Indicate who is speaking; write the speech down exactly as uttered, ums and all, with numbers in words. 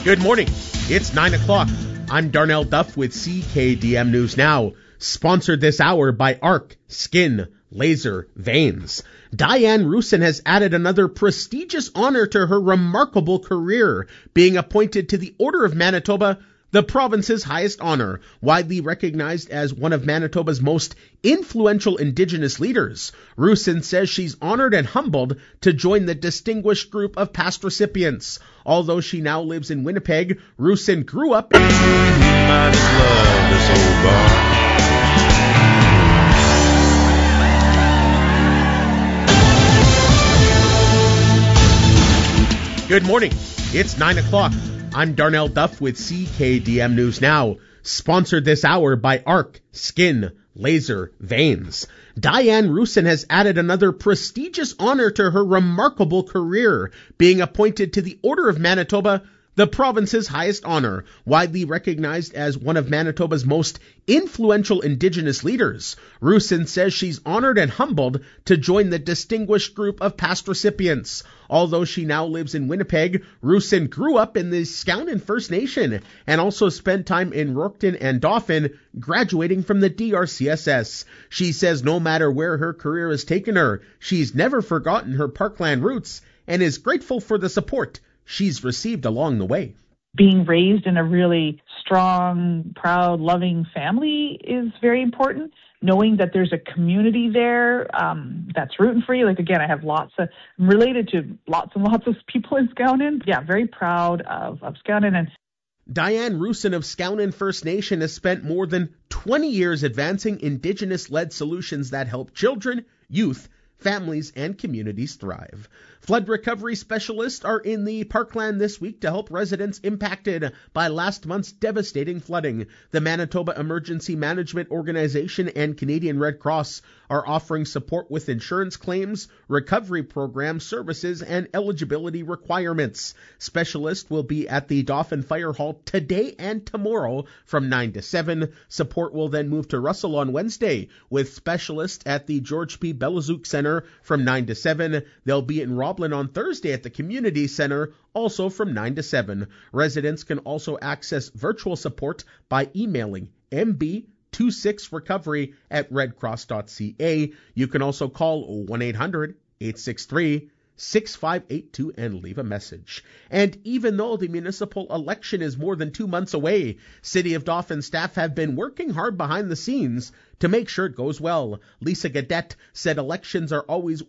Speaker 1: Good morning. It's nine o'clock. I'm Darnell Duff with C K D M News Now. Sponsored this hour by Arc Skin Laser Veins. Diane Rusin has added another prestigious honor to her remarkable career, being appointed to the Order of Manitoba, the province's highest honor, widely recognized as one of Manitoba's most influential Indigenous leaders. Rusin says she's honored and humbled to join the distinguished group of past recipients. Although she now lives in Winnipeg, Rusin grew up in Good morning. It's nine o'clock. I'm Darnell Duff with C K D M News Now. Sponsored this hour by Arc Skin Laser Veins. Diane Rusin has added another prestigious honor to her remarkable career, being appointed to the Order of Manitoba, the province's highest honor, widely recognized as one of Manitoba's most influential Indigenous leaders. Rusin says she's honored and humbled to join the distinguished group of past recipients. Although she now lives in Winnipeg, Rusin grew up in the Skownan First Nation and also spent time in Rorton and Dauphin, graduating from the D R C S S. She says no matter where her career has taken her, she's never forgotten her Parkland roots and is grateful for the support she's received along the way.
Speaker 2: Being raised in a really strong, proud, loving family is very important. Knowing that there's a community there um, that's rooting for you. Like, again, I have lots of, I'm related to lots and lots of people in Skownan. Yeah, very proud of, of Skownan. And
Speaker 1: Diane Rusin of Skownan First Nation has spent more than twenty years advancing Indigenous-led solutions that help children, youth, families, and communities thrive. Flood recovery specialists are in the Parkland this week to help residents impacted by last month's devastating flooding. The Manitoba Emergency Management Organization and Canadian Red Cross are offering support with insurance claims, recovery program services, and eligibility requirements. Specialists will be at the Dauphin Fire Hall today and tomorrow from nine to seven. Support will then move to Russell on Wednesday with specialists at the George P. Belazuk Center from nine to seven. They'll be in Roblin on Thursday at the Community Center, also from nine to seven. Residents can also access virtual support by emailing m b two six recovery at red cross dot c a. You can also call one eight hundred eight six three six five eight two and leave a message. And even though the municipal election is more than two months away, City of Dauphin staff have been working hard behind the scenes to make sure it goes well. Lisa Gadet said elections are always